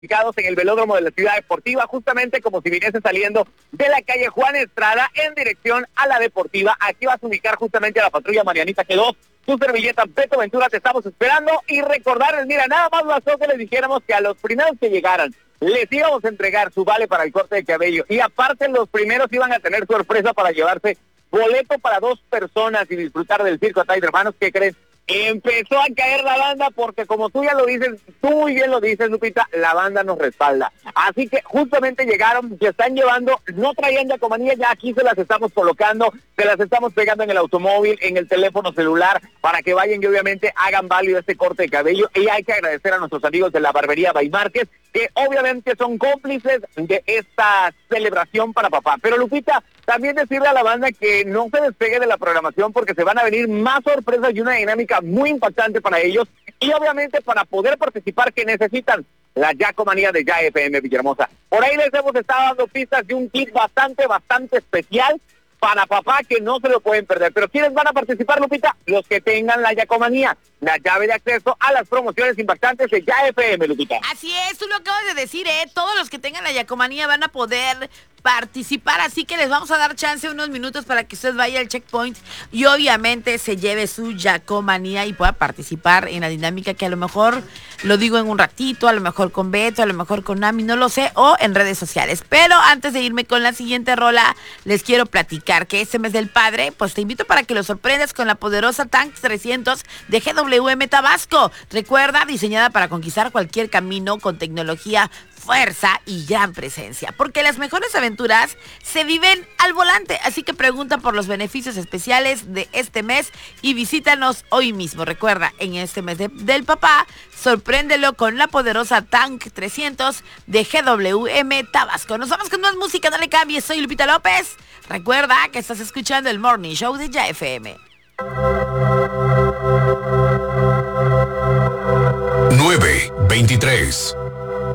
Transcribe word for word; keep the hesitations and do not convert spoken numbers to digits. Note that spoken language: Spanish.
ubicados en el velódromo de la Ciudad Deportiva, justamente como si viniese saliendo de la calle Juan Estrada en dirección a la Deportiva. Aquí vas a ubicar justamente a la patrulla Marianita G dos. Tu servilleta Beto Ventura, te estamos esperando. Y recordarles, mira, nada más bastó que les dijéramos que a los primeros que llegaran les íbamos a entregar su vale para el corte de cabello. Y aparte los primeros iban a tener sorpresa para llevarse boleto para dos personas y disfrutar del circo Atay, hermanos. ¿Qué crees? Empezó a caer la banda porque, como tú ya lo dices, tú muy bien lo dices, Lupita, la banda nos respalda. Así que justamente llegaron, se están llevando, no traían yacomanía, ya aquí se las estamos colocando, se las estamos pegando en el automóvil, en el teléfono celular, para que vayan y obviamente hagan válido este corte de cabello. Y hay que agradecer a nuestros amigos de la barbería Bay Márquez, que obviamente son cómplices de esta celebración para papá. Pero, Lupita, también decirle a la banda que no se despegue de la programación porque se van a venir más sorpresas y una dinámica muy impactante para ellos. Y obviamente para poder participar, que necesitan la Yacomanía de Ya F M Villahermosa. Por ahí les hemos estado dando pistas de un kit bastante, bastante especial para papá, que no se lo pueden perder. Pero ¿quiénes van a participar, Lupita? Los que tengan la Yacomanía, la llave de acceso a las promociones impactantes de Ya F M, Lupita. Así es, tú lo acabas de decir, ¿eh? Todos los que tengan la Yacomanía van a poder participar, así que les vamos a dar chance unos minutos para que usted vaya al checkpoint y obviamente se lleve su Yacomanía y pueda participar en la dinámica, que a lo mejor lo digo en un ratito, a lo mejor con Beto, a lo mejor con Nami, no lo sé, o en redes sociales. Pero antes de irme con la siguiente rola, les quiero platicar que este mes del padre, pues te invito para que lo sorprendas con la poderosa Tank trescientos de G W M Tabasco. Recuerda, diseñada para conquistar cualquier camino con tecnología, fuerza y gran presencia, porque las mejores aventuras se viven al volante. Así que pregunta por los beneficios especiales de este mes y visítanos hoy mismo. Recuerda, en este mes de, del papá, sorpréndelo con la poderosa Tank trescientos de G W M Tabasco. Nos vamos con más música, no le cambies. Soy Lupita López. Recuerda que estás escuchando el Morning Show de Ya F M. nueve veintitrés.